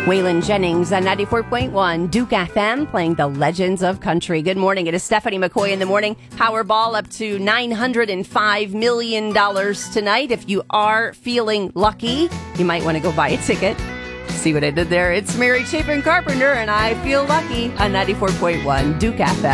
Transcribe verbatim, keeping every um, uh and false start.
Waylon Jennings on ninety-four point one Duke F M playing the Legends of Country. Good morning. It is Stephanie McCoy in the morning. Powerball up to nine hundred five million dollars tonight. If you are feeling lucky, you might want to go buy a ticket. See what I did there? It's Mary Chapin Carpenter, and I feel lucky on ninety-four point one Duke F M.